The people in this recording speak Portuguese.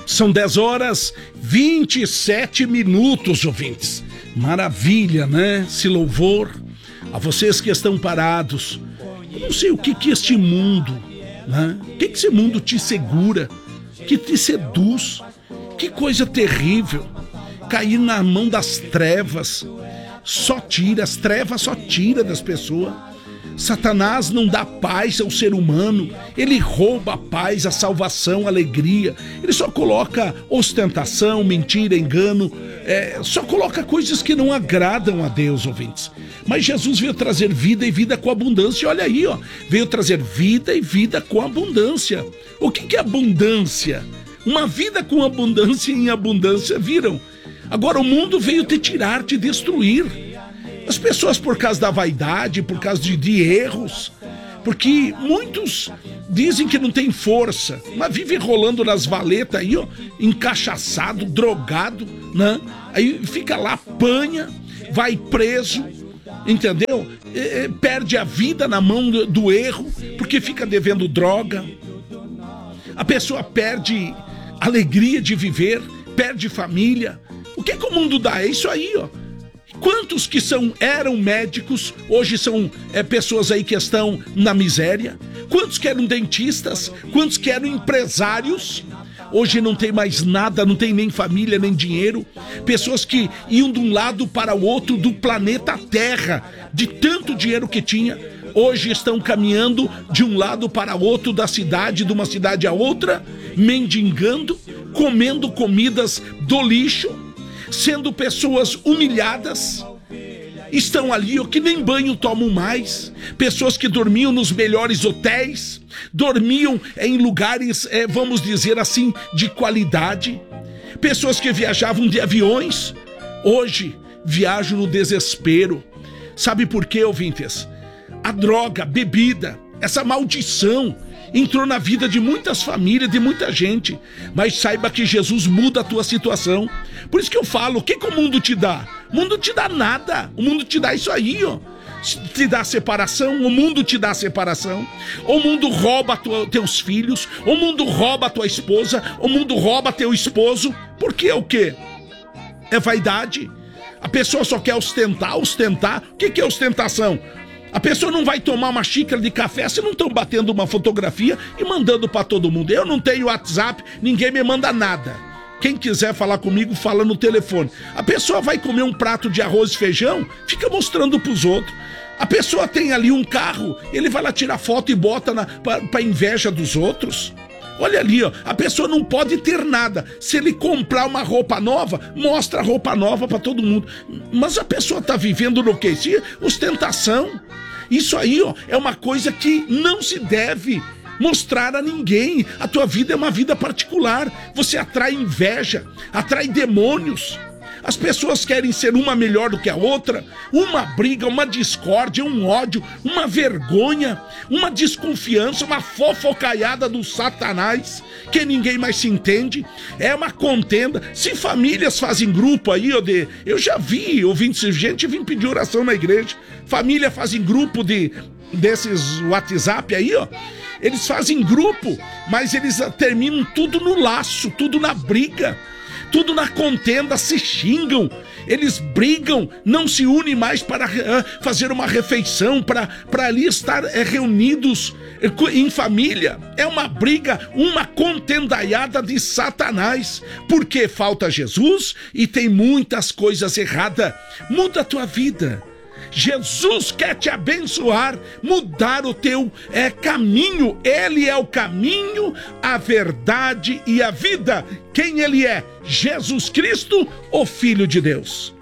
São 10h27, ouvintes. Maravilha, né? Esse louvor. A vocês que estão parados. Eu não sei o que este mundo, né? O que esse mundo te segura, que te seduz. Que coisa terrível. Cair na mão das trevas. As trevas só tira das pessoas. Satanás não dá paz ao ser humano, ele rouba a paz, a salvação, a alegria. Ele só coloca ostentação, mentira, engano, só coloca coisas que não agradam a Deus, ouvintes. Mas Jesus veio trazer vida e vida com abundância. Olha aí, ó, veio trazer vida e vida com abundância. O que é abundância? Uma vida com abundância e em abundância, viram? Agora o mundo veio te tirar, te destruir. As pessoas, por causa da vaidade, por causa de erros, porque muitos dizem que não tem força, mas vivem rolando nas valetas aí, ó, encachaçado, drogado, né? Aí fica lá, apanha, vai preso, entendeu? Perde a vida na mão do erro, porque fica devendo droga. A pessoa perde a alegria de viver, perde família. O que o mundo dá? É isso aí, ó. Quantos que eram médicos, hoje são pessoas aí que estão na miséria? Quantos que eram dentistas? Quantos que eram empresários? Hoje não tem mais nada, não tem nem família, nem dinheiro. Pessoas que iam de um lado para o outro do planeta Terra, de tanto dinheiro que tinha, hoje estão caminhando de um lado para o outro da cidade, de uma cidade a outra, mendigando, comendo comidas do lixo, sendo pessoas humilhadas, estão ali, ó, que nem banho tomam mais, pessoas que dormiam nos melhores hotéis, dormiam em lugares, vamos dizer assim, de qualidade, pessoas que viajavam de aviões, hoje viajam no desespero. Sabe por quê, ouvintes? A droga, a bebida, essa maldição entrou na vida de muitas famílias, de muita gente. Mas saiba que Jesus muda a tua situação. Por isso que eu falo, o que o mundo te dá? O mundo te dá nada. O mundo te dá isso aí, ó. Te dá separação, o mundo te dá separação. O mundo rouba teus filhos, o mundo rouba a tua esposa, o mundo rouba teu esposo. Por quê? O quê? É vaidade. A pessoa só quer ostentar. O que é ostentação? A pessoa não vai tomar uma xícara de café se não estão batendo uma fotografia e mandando para todo mundo. Eu não tenho WhatsApp, ninguém me manda nada. Quem quiser falar comigo, fala no telefone. A pessoa vai comer um prato de arroz e feijão, fica mostrando pros outros. A pessoa tem ali um carro, ele vai lá tirar foto e bota pra inveja dos outros. Olha ali, ó, a pessoa não pode ter nada. Se ele comprar uma roupa nova, mostra a roupa nova para todo mundo. Mas a pessoa tá vivendo no quê? Ostentação. Isso aí, ó, é uma coisa que não se deve mostrar a ninguém. A tua vida é uma vida particular. Você atrai inveja, atrai demônios. As pessoas querem ser uma melhor do que a outra, uma briga, uma discórdia, um ódio, uma vergonha, uma desconfiança, uma fofocaiada do Satanás, que ninguém mais se entende, é uma contenda. Se famílias fazem grupo aí, eu já vi, ouvindo gente vir pedir oração na igreja, família fazem grupo desses WhatsApp aí, ó, eles fazem grupo, mas eles terminam tudo no laço, tudo na briga, tudo na contenda, se xingam, eles brigam, não se unem mais para fazer uma refeição, para ali estar reunidos em família. É uma briga, uma contendaiada de Satanás, porque falta Jesus e tem muitas coisas erradas. Muda a tua vida. Jesus quer te abençoar, mudar o teu caminho. Ele é o caminho, a verdade e a vida. Quem ele é? Jesus Cristo, o Filho de Deus.